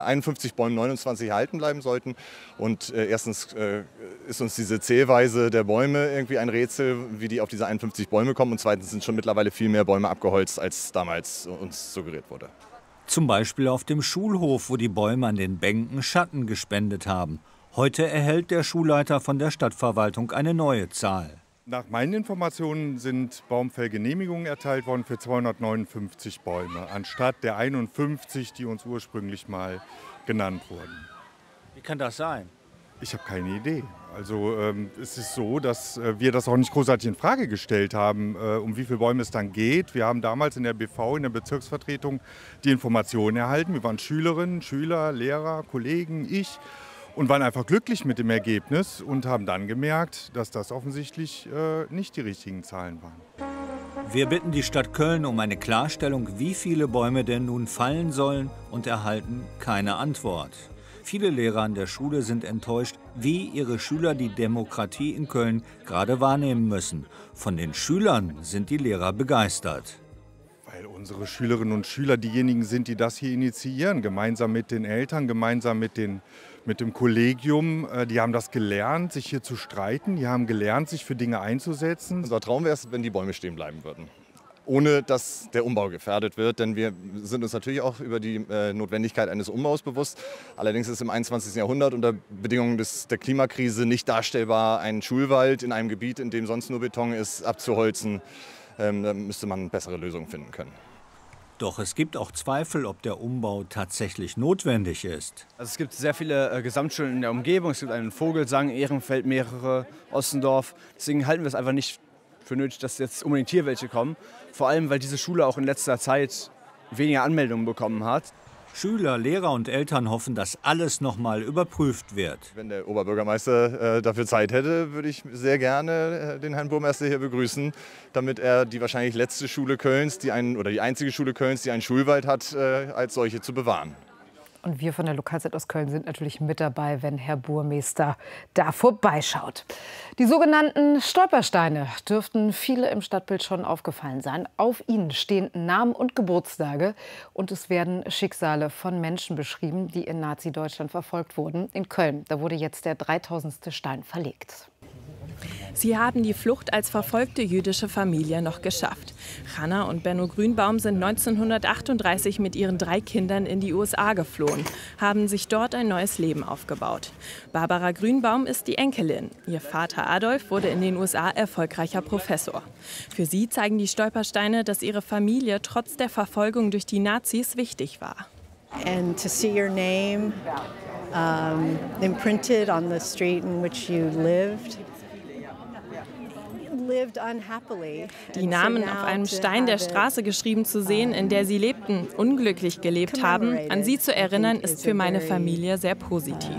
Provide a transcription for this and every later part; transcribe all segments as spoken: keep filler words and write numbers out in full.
einundfünfzig Bäumen neunundzwanzig erhalten bleiben sollten. Und äh, erstens äh, ist uns diese Zählweise der Bäume irgendwie ein Rätsel, wie die auf diese einundfünfzig Bäume kommen. Und zweitens sind schon mittlerweile viel mehr Bäume abgeholzt, als damals uns suggeriert wurde. Zum Beispiel auf dem Schulhof, wo die Bäume an den Bänken Schatten gespendet haben. Heute erhält der Schulleiter von der Stadtverwaltung eine neue Zahl. Nach meinen Informationen sind Baumfellgenehmigungen erteilt worden für zweihundertneunundfünfzig Bäume, anstatt der einundfünfzig, die uns ursprünglich mal genannt wurden. Wie kann das sein? Ich habe keine Idee. Also ähm, es ist so, dass äh, wir das auch nicht großartig in Frage gestellt haben, äh, um wie viele Bäume es dann geht. Wir haben damals in der B V, in der Bezirksvertretung, die Informationen erhalten. Wir waren Schülerinnen, Schüler, Lehrer, Kollegen, ich. Und waren einfach glücklich mit dem Ergebnis und haben dann gemerkt, dass das offensichtlich äh, nicht die richtigen Zahlen waren. Wir bitten die Stadt Köln um eine Klarstellung, wie viele Bäume denn nun fallen sollen, und erhalten keine Antwort. Viele Lehrer an der Schule sind enttäuscht, wie ihre Schüler die Demokratie in Köln gerade wahrnehmen müssen. Von den Schülern sind die Lehrer begeistert. Weil unsere Schülerinnen und Schüler diejenigen sind, die das hier initiieren, gemeinsam mit den Eltern, gemeinsam mit den mit dem Kollegium. Die haben das gelernt, sich hier zu streiten. Die haben gelernt, sich für Dinge einzusetzen. Unser Traum wäre es, wenn die Bäume stehen bleiben würden, ohne dass der Umbau gefährdet wird. Denn wir sind uns natürlich auch über die äh, Notwendigkeit eines Umbaus bewusst. Allerdings ist im einundzwanzigsten Jahrhundert unter Bedingungen des, der Klimakrise nicht darstellbar, einen Schulwald in einem Gebiet, in dem sonst nur Beton ist, abzuholzen. Ähm, da müsste man bessere Lösungen finden können. Doch es gibt auch Zweifel, ob der Umbau tatsächlich notwendig ist. Also es gibt sehr viele äh, Gesamtschulen in der Umgebung. Es gibt einen Vogelsang, Ehrenfeld, mehrere, Ossendorf. Deswegen halten wir es einfach nicht für nötig, dass jetzt unbedingt hier welche kommen. Vor allem, weil diese Schule auch in letzter Zeit weniger Anmeldungen bekommen hat. Schüler, Lehrer und Eltern hoffen, dass alles noch mal überprüft wird. Wenn der Oberbürgermeister äh, dafür Zeit hätte, würde ich sehr gerne äh, den Herrn Burmeister hier begrüßen, damit er die wahrscheinlich letzte Schule Kölns, die einen, oder die einzige Schule Kölns, die einen Schulwald hat, äh, als solche zu bewahren. Und wir von der Lokalzeit aus Köln sind natürlich mit dabei, wenn Herr Burmeister da vorbeischaut. Die sogenannten Stolpersteine dürften viele im Stadtbild schon aufgefallen sein. Auf ihnen stehen Namen und Geburtstage und es werden Schicksale von Menschen beschrieben, die in Nazi-Deutschland verfolgt wurden. In Köln, da wurde jetzt der dreitausendste Stein verlegt. Sie haben die Flucht als verfolgte jüdische Familie noch geschafft. Hannah und Benno Grünbaum sind neunzehnhundertachtunddreißig mit ihren drei Kindern in die U S A geflohen, haben sich dort ein neues Leben aufgebaut. Barbara Grünbaum ist die Enkelin. Ihr Vater Adolf wurde in den U S A erfolgreicher Professor. Für sie zeigen die Stolpersteine, dass ihre Familie trotz der Verfolgung durch die Nazis wichtig war. And to see your name um, imprinted on the street in which you lived. Die Namen auf einem Stein der Straße geschrieben zu sehen, in der sie lebten, unglücklich gelebt haben, an sie zu erinnern, ist für meine Familie sehr positiv.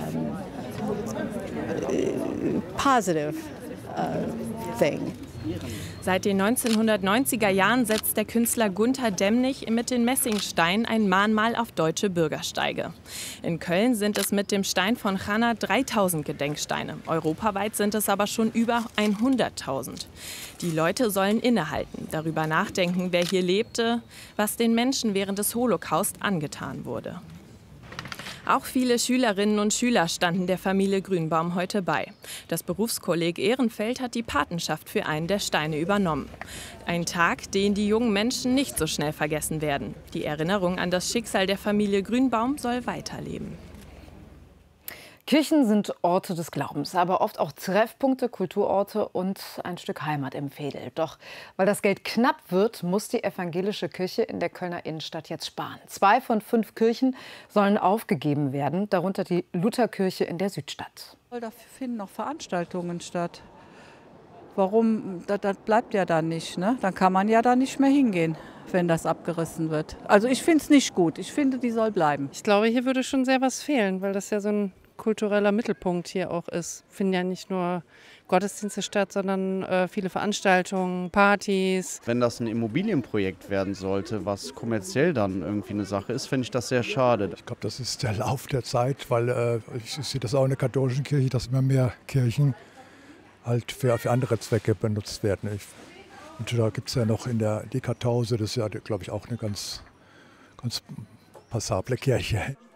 Positive uh, thing. Seit den neunzehnhundertneunziger Jahren setzt der Künstler Gunther Demnig mit den Messingsteinen ein Mahnmal auf deutsche Bürgersteige. In Köln sind es mit dem Stein von Hannah dreitausend Gedenksteine. Europaweit sind es aber schon über hunderttausend. Die Leute sollen innehalten, darüber nachdenken, wer hier lebte, was den Menschen während des Holocaust angetan wurde. Auch viele Schülerinnen und Schüler standen der Familie Grünbaum heute bei. Das Berufskolleg Ehrenfeld hat die Patenschaft für einen der Steine übernommen. Ein Tag, den die jungen Menschen nicht so schnell vergessen werden. Die Erinnerung an das Schicksal der Familie Grünbaum soll weiterleben. Kirchen sind Orte des Glaubens, aber oft auch Treffpunkte, Kulturorte und ein Stück Heimat im Veedel. Doch weil das Geld knapp wird, muss die evangelische Kirche in der Kölner Innenstadt jetzt sparen. Zwei von fünf Kirchen sollen aufgegeben werden, darunter die Lutherkirche in der Südstadt. Da finden noch Veranstaltungen statt. Warum? Das, das bleibt ja dann nicht, ne? Dann kann man ja da nicht mehr hingehen, wenn das abgerissen wird. Also ich finde es nicht gut. Ich finde, die soll bleiben. Ich glaube, hier würde schon sehr was fehlen, weil das ja so ein kultureller Mittelpunkt hier auch ist. Finden ja nicht nur Gottesdienste statt, sondern äh, viele Veranstaltungen, Partys. Wenn das ein Immobilienprojekt werden sollte, was kommerziell dann irgendwie eine Sache ist, finde ich das sehr schade. Ich glaube, das ist der Lauf der Zeit, weil äh, ich sehe das auch in der katholischen Kirche, dass immer mehr Kirchen halt für, für andere Zwecke benutzt werden. Ich, und da gibt es ja noch in der die Kartause, das ist ja, glaube ich, auch eine ganz, ganz passable Kirche.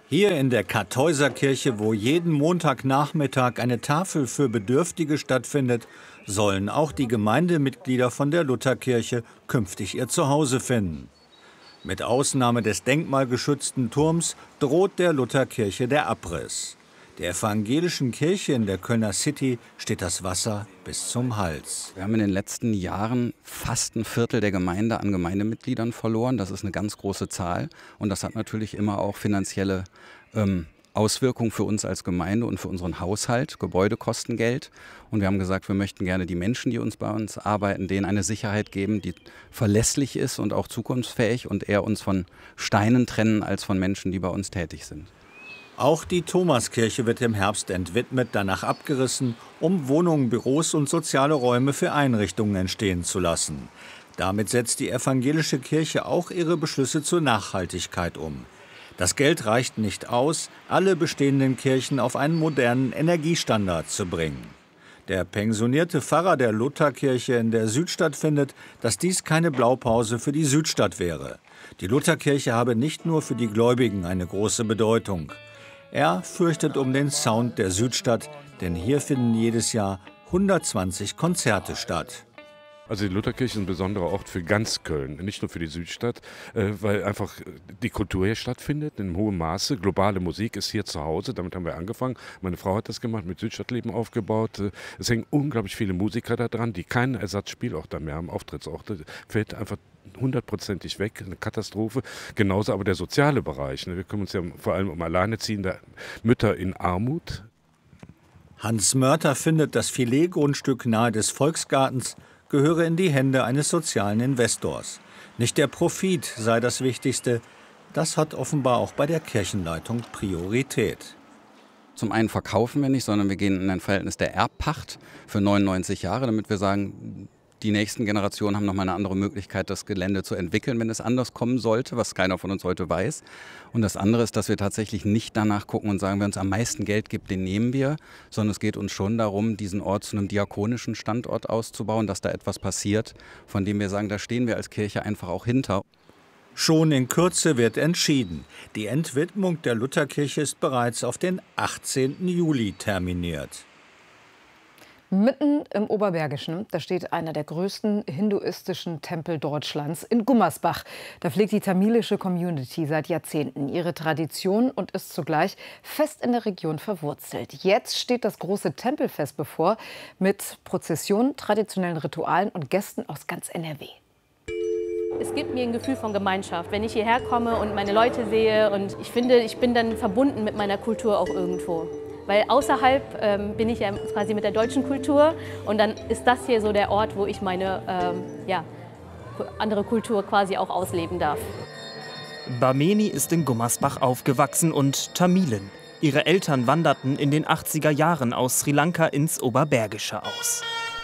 Hier in der Kartäuserkirche, wo jeden Montagnachmittag eine Tafel für Bedürftige stattfindet, sollen auch die Gemeindemitglieder von der Lutherkirche künftig ihr Zuhause finden. Mit Ausnahme des denkmalgeschützten Turms droht der Lutherkirche der Abriss. Der evangelischen Kirche in der Kölner City steht das Wasser bis zum Hals. Wir haben in den letzten Jahren fast ein Viertel der Gemeinde an Gemeindemitgliedern verloren. Das ist eine ganz große Zahl. Und das hat natürlich immer auch finanzielle ähm, Auswirkungen für uns als Gemeinde und für unseren Haushalt. Gebäude kosten Geld. Und wir haben gesagt, wir möchten gerne die Menschen, die uns bei uns arbeiten, denen eine Sicherheit geben, die verlässlich ist und auch zukunftsfähig und eher uns von Steinen trennen als von Menschen, die bei uns tätig sind. Auch die Thomaskirche wird im Herbst entwidmet, danach abgerissen, um Wohnungen, Büros und soziale Räume für Einrichtungen entstehen zu lassen. Damit setzt die evangelische Kirche auch ihre Beschlüsse zur Nachhaltigkeit um. Das Geld reicht nicht aus, alle bestehenden Kirchen auf einen modernen Energiestandard zu bringen. Der pensionierte Pfarrer der Lutherkirche in der Südstadt findet, dass dies keine Blaupause für die Südstadt wäre. Die Lutherkirche habe nicht nur für die Gläubigen eine große Bedeutung. Er fürchtet um den Sound der Südstadt, denn hier finden jedes Jahr hundertzwanzig Konzerte statt. Also die Lutherkirche ist ein besonderer Ort für ganz Köln, nicht nur für die Südstadt, weil einfach die Kultur hier stattfindet in hohem Maße. Globale Musik ist hier zu Hause, damit haben wir angefangen. Meine Frau hat das gemacht, mit Südstadtleben aufgebaut. Es hängen unglaublich viele Musiker da dran, die keinen Ersatzspielort mehr haben, Auftrittsorte. Fällt einfach hundertprozentig weg, eine Katastrophe. Genauso aber der soziale Bereich. Wir kümmern uns ja vor allem um alleinerziehende Mütter in Armut. Hans Mörter findet, das Filetgrundstück nahe des Volksgartens gehöre in die Hände eines sozialen Investors. Nicht der Profit sei das Wichtigste. Das hat offenbar auch bei der Kirchenleitung Priorität. Zum einen verkaufen wir nicht, sondern wir gehen in ein Verhältnis der Erbpacht für neunundneunzig Jahre, damit wir sagen, die nächsten Generationen haben noch mal eine andere Möglichkeit, das Gelände zu entwickeln, wenn es anders kommen sollte, was keiner von uns heute weiß. Und das andere ist, dass wir tatsächlich nicht danach gucken und sagen, wer uns am meisten Geld gibt, den nehmen wir, sondern es geht uns schon darum, diesen Ort zu einem diakonischen Standort auszubauen, dass da etwas passiert, von dem wir sagen, da stehen wir als Kirche einfach auch hinter. Schon in Kürze wird entschieden. Die Entwidmung der Lutherkirche ist bereits auf den achtzehnten Juli terminiert. Mitten im Oberbergischen, da steht einer der größten hinduistischen Tempel Deutschlands in Gummersbach. Da pflegt die tamilische Community seit Jahrzehnten ihre Tradition und ist zugleich fest in der Region verwurzelt. Jetzt steht das große Tempelfest bevor mit Prozessionen, traditionellen Ritualen und Gästen aus ganz N R W. Es gibt mir ein Gefühl von Gemeinschaft, wenn ich hierher komme und meine Leute sehe. Und ich finde, ich bin dann verbunden mit meiner Kultur auch irgendwo. Weil außerhalb ähm, bin ich ja quasi mit der deutschen Kultur und dann ist das hier so der Ort, wo ich meine ähm, ja, andere Kultur quasi auch ausleben darf. Bhameni ist in Gummersbach aufgewachsen und Tamilin. Ihre Eltern wanderten in den achtziger Jahren aus Sri Lanka ins Oberbergische aus.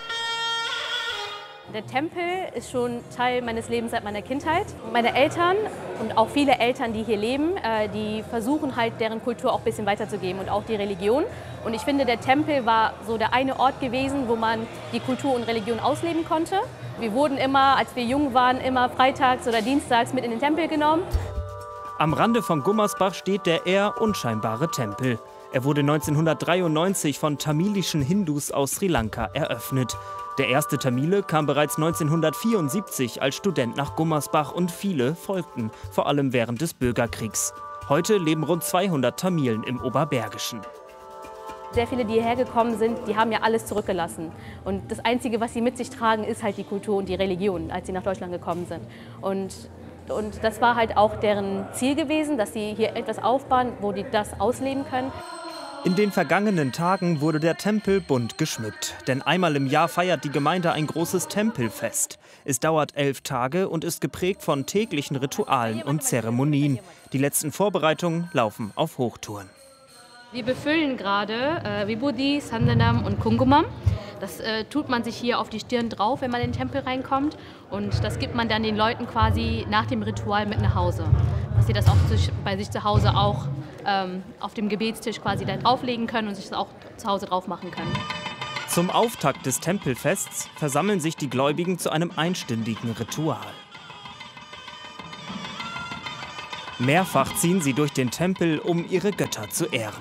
Der Tempel ist schon Teil meines Lebens seit meiner Kindheit. Meine Eltern und auch viele Eltern, die hier leben, die versuchen halt deren Kultur auch ein bisschen weiterzugeben und auch die Religion. Und ich finde, der Tempel war so der eine Ort gewesen, wo man die Kultur und Religion ausleben konnte. Wir wurden immer, als wir jung waren, immer freitags oder dienstags mit in den Tempel genommen. Am Rande von Gummersbach steht der eher unscheinbare Tempel. Er wurde neunzehnhundertdreiundneunzig von tamilischen Hindus aus Sri Lanka eröffnet. Der erste Tamile kam bereits neunzehnhundertvierundsiebzig als Student nach Gummersbach und viele folgten, vor allem während des Bürgerkriegs. Heute leben rund zweihundert Tamilen im Oberbergischen. Sehr viele, die hierher gekommen sind, die haben ja alles zurückgelassen. Und das Einzige, was sie mit sich tragen, ist halt die Kultur und die Religion, als sie nach Deutschland gekommen sind. Und, und das war halt auch deren Ziel gewesen, dass sie hier etwas aufbauen, wo die das ausleben können. In den vergangenen Tagen wurde der Tempel bunt geschmückt. Denn einmal im Jahr feiert die Gemeinde ein großes Tempelfest. Es dauert elf Tage und ist geprägt von täglichen Ritualen und Zeremonien. Die letzten Vorbereitungen laufen auf Hochtouren. Wir befüllen gerade äh, Vibhuti, Sandanam und Kumkumam. Das äh, tut man sich hier auf die Stirn drauf, wenn man in den Tempel reinkommt. Und das gibt man dann den Leuten quasi nach dem Ritual mit nach Hause. Dass sie das auch zu, bei sich zu Hause auch ähm, auf dem Gebetstisch quasi da drauflegen können und sich das auch zu Hause drauf machen können. Zum Auftakt des Tempelfests versammeln sich die Gläubigen zu einem einstündigen Ritual. Mehrfach ziehen sie durch den Tempel, um ihre Götter zu ehren.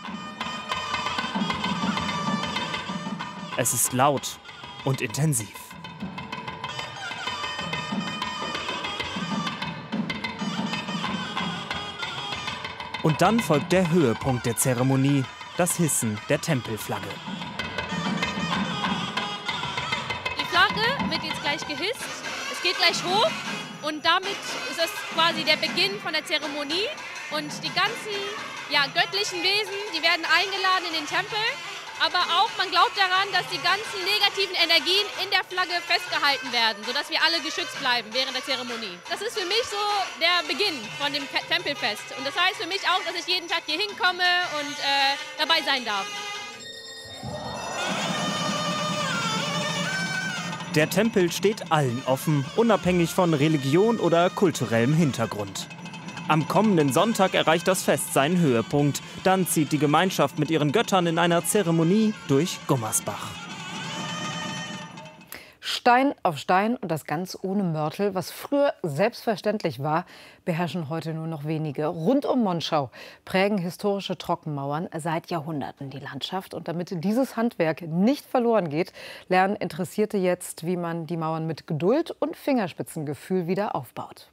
Es ist laut und intensiv. Und dann folgt der Höhepunkt der Zeremonie, das Hissen der Tempelflagge. Die Flagge wird jetzt gleich gehisst, es geht gleich hoch und damit ist es quasi der Beginn von der Zeremonie. Und die ganzen ja, göttlichen Wesen, die werden eingeladen in den Tempel. Aber auch, man glaubt daran, dass die ganzen negativen Energien in der Flagge festgehalten werden, sodass wir alle geschützt bleiben während der Zeremonie. Das ist für mich so der Beginn von dem Tempelfest. Und das heißt für mich auch, dass ich jeden Tag hier hinkomme und äh, dabei sein darf. Der Tempel steht allen offen, unabhängig von Religion oder kulturellem Hintergrund. Am kommenden Sonntag erreicht das Fest seinen Höhepunkt. Dann zieht die Gemeinschaft mit ihren Göttern in einer Zeremonie durch Gummersbach. Stein auf Stein und das ganz ohne Mörtel, was früher selbstverständlich war, beherrschen heute nur noch wenige. Rund um Monschau prägen historische Trockenmauern seit Jahrhunderten die Landschaft. Und damit dieses Handwerk nicht verloren geht, lernen Interessierte jetzt, wie man die Mauern mit Geduld und Fingerspitzengefühl wieder aufbaut.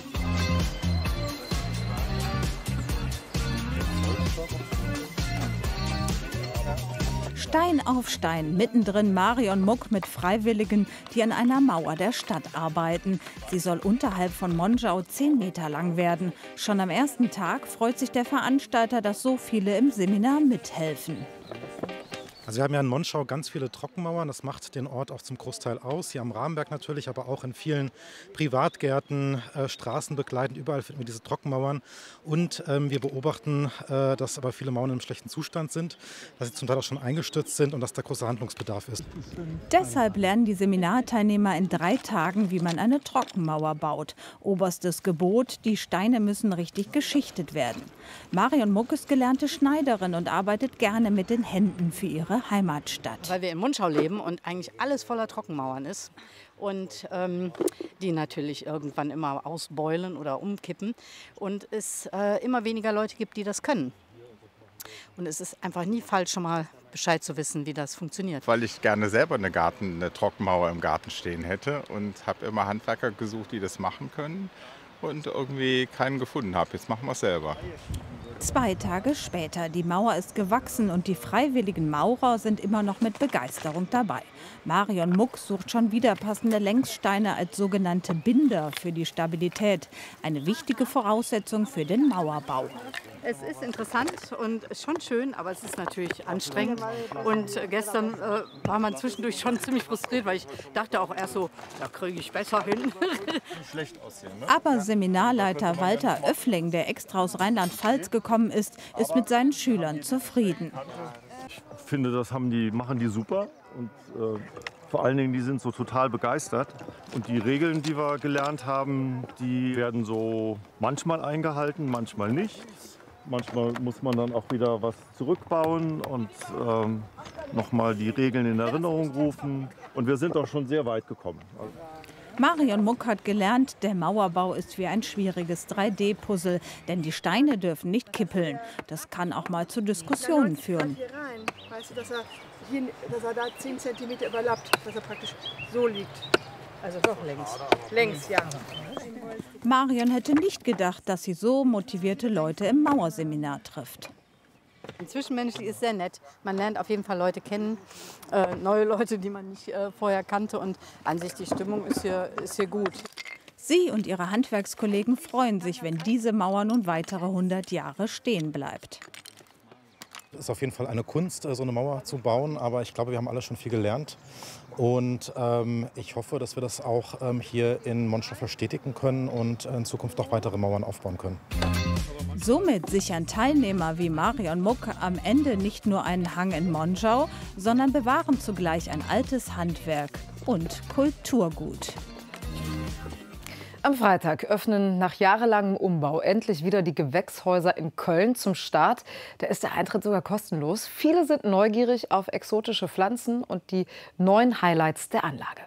Stein auf Stein, mittendrin Marion Muck mit Freiwilligen, die an einer Mauer der Stadt arbeiten. Sie soll unterhalb von Monschau zehn Meter lang werden. Schon am ersten Tag freut sich der Veranstalter, dass so viele im Seminar mithelfen. Also wir haben ja in Monschau ganz viele Trockenmauern, das macht den Ort auch zum Großteil aus. Hier am Rahmenberg natürlich, aber auch in vielen Privatgärten, äh, Straßen begleitend, überall finden wir diese Trockenmauern. Und ähm, wir beobachten, äh, dass aber viele Mauern im schlechten Zustand sind, dass sie zum Teil auch schon eingestürzt sind und dass da großer Handlungsbedarf ist. Deshalb lernen die Seminarteilnehmer in drei Tagen, wie man eine Trockenmauer baut. Oberstes Gebot, die Steine müssen richtig geschichtet werden. Marion Muck ist gelernte Schneiderin und arbeitet gerne mit den Händen für ihre Heimatstadt. Weil wir in Monschau leben und eigentlich alles voller Trockenmauern ist und ähm, die natürlich irgendwann immer ausbeulen oder umkippen und es äh, immer weniger Leute gibt, die das können. Und es ist einfach nie falsch, schon mal Bescheid zu wissen, wie das funktioniert. Weil ich gerne selber eine, Garten, eine Trockenmauer im Garten stehen hätte und habe immer Handwerker gesucht, die das machen können. Und irgendwie keinen gefunden habe. Jetzt machen wir es selber. Zwei Tage später. Die Mauer ist gewachsen und die freiwilligen Maurer sind immer noch mit Begeisterung dabei. Marion Muck sucht schon wieder passende Längssteine als sogenannte Binder für die Stabilität. Eine wichtige Voraussetzung für den Mauerbau. Es ist interessant und schon schön, aber es ist natürlich anstrengend. Und gestern äh, war man zwischendurch schon ziemlich frustriert, weil ich dachte auch erst so, da kriege ich besser hin. Schlecht aussehen, ne? Aber Seminarleiter Walter Oeffling, der extra aus Rheinland-Pfalz gekommen ist, ist mit seinen Schülern zufrieden. Ich finde, das haben die, machen die super. Und äh, vor allen Dingen, die sind so total begeistert. Und die Regeln, die wir gelernt haben, die werden so manchmal eingehalten, manchmal nicht. Manchmal muss man dann auch wieder was zurückbauen und ähm, nochmal die Regeln in Erinnerung rufen. Und wir sind auch schon sehr weit gekommen. Also Marion Muck hat gelernt, der Mauerbau ist wie ein schwieriges drei D Puzzle, denn die Steine dürfen nicht kippeln. Das kann auch mal zu Diskussionen führen. Hier rein. Weißt du, dass er, hier, dass er da zehn Zentimeter überlappt, dass er praktisch so liegt. Also doch längs. Längs, ja. Marion hätte nicht gedacht, dass sie so motivierte Leute im Mauerseminar trifft. Zwischenmenschlich ist sehr nett. Man lernt auf jeden Fall Leute kennen, äh, neue Leute, die man nicht äh, vorher kannte. Und an sich die Stimmung ist hier, ist hier gut. Sie und ihre Handwerkskollegen freuen sich, wenn diese Mauer nun weitere hundert Jahre stehen bleibt. Es ist auf jeden Fall eine Kunst, so eine Mauer zu bauen, aber ich glaube, wir haben alle schon viel gelernt. Und ähm, ich hoffe, dass wir das auch ähm, hier in Monschau verstetigen können und in Zukunft auch weitere Mauern aufbauen können. Somit sichern Teilnehmer wie Marion Muck am Ende nicht nur einen Hang in Monschau, sondern bewahren zugleich ein altes Handwerk und Kulturgut. Am Freitag öffnen nach jahrelangem Umbau endlich wieder die Gewächshäuser in Köln zum Start. Da ist der Eintritt sogar kostenlos. Viele sind neugierig auf exotische Pflanzen und die neuen Highlights der Anlage.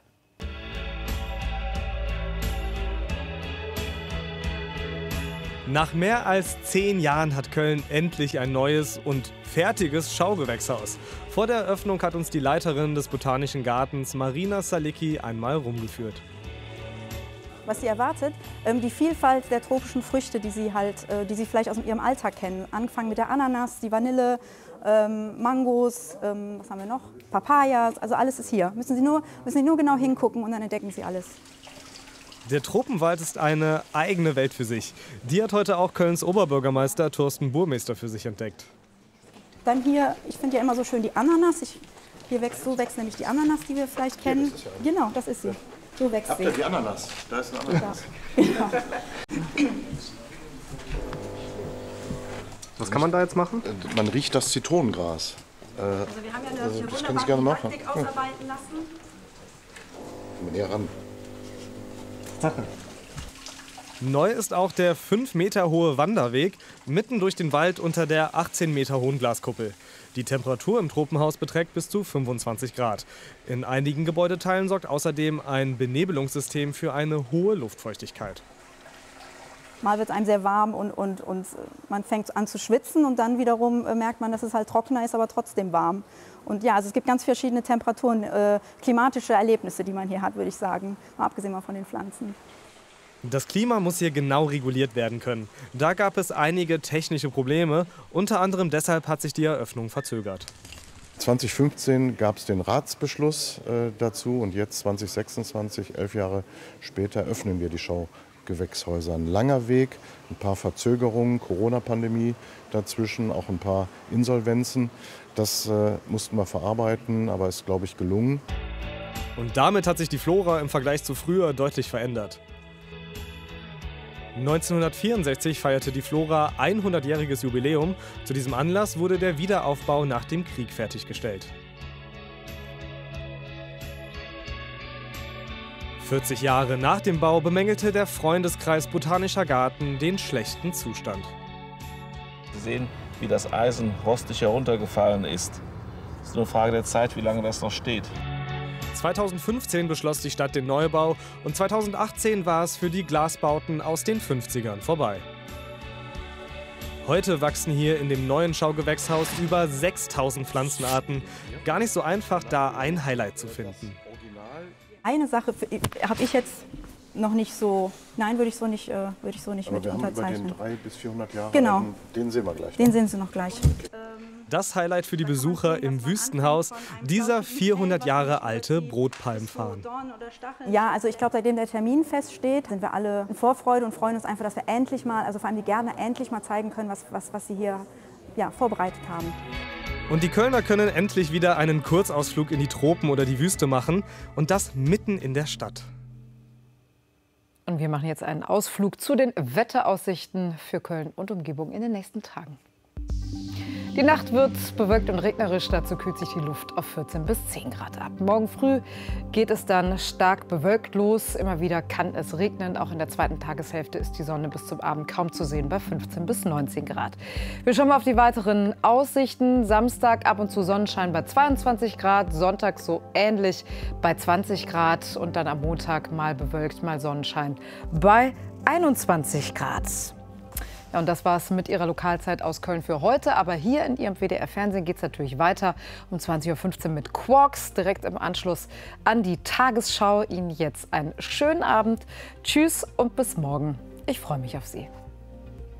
Nach mehr als zehn Jahren hat Köln endlich ein neues und fertiges Schaugewächshaus. Vor der Eröffnung hat uns die Leiterin des Botanischen Gartens, Marina Salicki, einmal rumgeführt. Was sie erwartet, ähm, die Vielfalt der tropischen Früchte, die sie, halt, äh, die sie vielleicht aus ihrem Alltag kennen. Angefangen mit der Ananas, die Vanille, ähm, Mangos, ähm, was haben wir noch? Papayas, also alles ist hier. Müssen Sie, nur, müssen Sie nur genau hingucken und dann entdecken Sie alles. Der Tropenwald ist eine eigene Welt für sich. Die hat heute auch Kölns Oberbürgermeister Thorsten Burmester für sich entdeckt. Dann hier, ich finde ja immer so schön die Ananas. Ich, hier wächst, so wächst nämlich die Ananas, die wir vielleicht kennen. Ja, das ist ja genau, das ist sie. So wächst Habt sie. ihr die Ananas? Da ist eine Ananas. Ja. Genau. Was kann man da jetzt machen? Man riecht das Zitronengras. Also wir haben ja eine das können Sie gerne machen. Didaktik ausarbeiten lassen. Komm näher ran. Neu ist auch der fünf Meter hohe Wanderweg mitten durch den Wald unter der achtzehn Meter hohen Glaskuppel. Die Temperatur im Tropenhaus beträgt bis zu fünfundzwanzig Grad. In einigen Gebäudeteilen sorgt außerdem ein Benebelungssystem für eine hohe Luftfeuchtigkeit. Mal wird es einem sehr warm und, und, und man fängt an zu schwitzen und dann wiederum merkt man, dass es halt trockener ist, aber trotzdem warm. Und ja, also es gibt ganz verschiedene Temperaturen, äh, klimatische Erlebnisse, die man hier hat, würde ich sagen, mal abgesehen mal von den Pflanzen. Das Klima muss hier genau reguliert werden können. Da gab es einige technische Probleme. Unter anderem deshalb hat sich die Eröffnung verzögert. zwanzig fünfzehn gab es den Ratsbeschluss äh, dazu und jetzt zwanzig sechsundzwanzig, elf Jahre später, öffnen wir die Schaugewächshäuser. Ein langer Weg, ein paar Verzögerungen, Corona-Pandemie dazwischen, auch ein paar Insolvenzen. Das äh, mussten wir verarbeiten, aber ist, glaube ich, gelungen. Und damit hat sich die Flora im Vergleich zu früher deutlich verändert. neunzehnhundertvierundsechzig feierte die Flora hundert-jähriges Jubiläum. Zu diesem Anlass wurde der Wiederaufbau nach dem Krieg fertiggestellt. vierzig Jahre nach dem Bau bemängelte der Freundeskreis Botanischer Garten den schlechten Zustand. Sie sehen, wie das Eisen rostig heruntergefallen ist. Es ist nur eine Frage der Zeit, wie lange das noch steht. zweitausendfünfzehn beschloss die Stadt den Neubau und zweitausendachtzehn war es für die Glasbauten aus den fünfzigern vorbei. Heute wachsen hier in dem neuen Schaugewächshaus über sechstausend Pflanzenarten. Gar nicht so einfach, da ein Highlight zu finden. Eine Sache habe ich jetzt noch nicht so, nein, würde ich so nicht, äh, würde ich so nicht Aber mit wir unterzeichnen. haben über den dreihundert bis vierhundert Jahre Genau. alten, den sehen wir gleich. Den noch. sehen Sie noch gleich. Das Highlight für die Besucher im Wüstenhaus, dieser vierhundert Jahre alte Brotpalmfarn. Ja, also ich glaube, seitdem der Termin feststeht, sind wir alle in Vorfreude und freuen uns einfach, dass wir endlich mal, also vor allem die Gärtner, endlich mal zeigen können, was, was, was sie hier ja, vorbereitet haben. Und die Kölner können endlich wieder einen Kurzausflug in die Tropen oder die Wüste machen und das mitten in der Stadt. Und wir machen jetzt einen Ausflug zu den Wetteraussichten für Köln und Umgebung in den nächsten Tagen. Die Nacht wird bewölkt und regnerisch, dazu kühlt sich die Luft auf vierzehn bis zehn Grad ab. Morgen früh geht es dann stark bewölkt los. Immer wieder kann es regnen. Auch in der zweiten Tageshälfte ist die Sonne bis zum Abend kaum zu sehen bei fünfzehn bis neunzehn Grad. Wir schauen mal auf die weiteren Aussichten. Samstag ab und zu Sonnenschein bei zweiundzwanzig Grad, Sonntag so ähnlich bei zwanzig Grad und dann am Montag mal bewölkt, mal Sonnenschein bei einundzwanzig Grad. Ja, und das war's mit Ihrer Lokalzeit aus Köln für heute. Aber hier in Ihrem W D R-Fernsehen geht es natürlich weiter um zwanzig Uhr fünfzehn mit Quarks, direkt im Anschluss an die Tagesschau. Ihnen jetzt einen schönen Abend. Tschüss und bis morgen. Ich freue mich auf Sie.